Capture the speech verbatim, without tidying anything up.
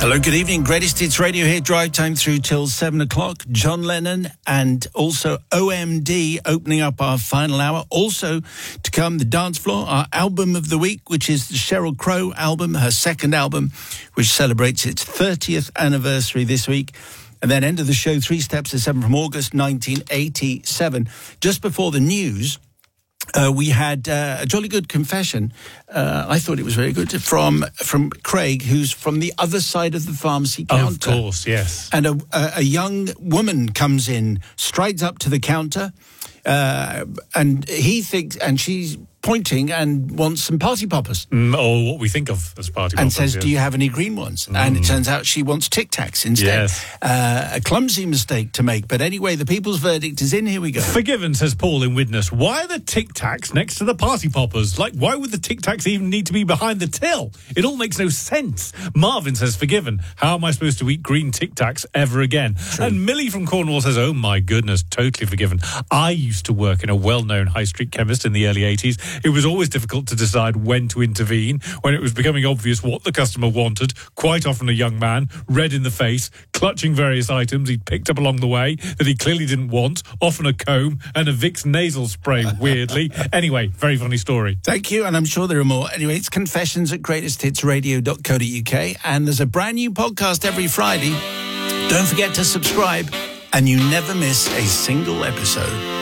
Hello, good evening. Greatest Hits Radio here, drive time through till seven o'clock. John Lennon and also O M D opening up our final hour. Also to come, The Dance Floor, our album of the week, which is the Sheryl Crow album, her second album, which celebrates its thirtieth anniversary this week. And then end of the show, Three Steps to Seven from August nineteen eighty-seven. Just before the news, Uh, we had uh, a jolly good confession. Uh, I thought it was very good from from Craig, who's from the other side of the pharmacy counter. Of course, yes. And a, a, a young woman comes in, strides up to the counter, uh, and he thinks, and she's pointing and wants some party poppers. Mm, or what we think of as party and poppers. says, yes. do you have any green ones? Mm. And it turns out she wants Tic Tacs instead. Yes. Uh, a clumsy mistake to make. But anyway, the people's verdict is in. Here we go. Forgiven, says Paul in Widnes. Why are the Tic Tacs next to the party poppers? Like, why would the Tic Tacs even need to be behind the till? It all makes no sense. Marvin says, forgiven. How am I supposed to eat green Tic Tacs ever again? True. And Millie from Cornwall says, oh my goodness, totally forgiven. I used to work in a well-known high street chemist in the early eighties. It was always difficult to decide when to intervene, when it was becoming obvious what the customer wanted, quite often a young man, red in the face, clutching various items he'd picked up along the way that he clearly didn't want, often a comb and a Vicks nasal spray, weirdly. Anyway, very funny story. Thank you, and I'm sure there are more. Anyway, it's confessions at greatest hits radio dot co dot uk, and there's a brand new podcast every Friday. Don't forget to subscribe, and you never miss a single episode.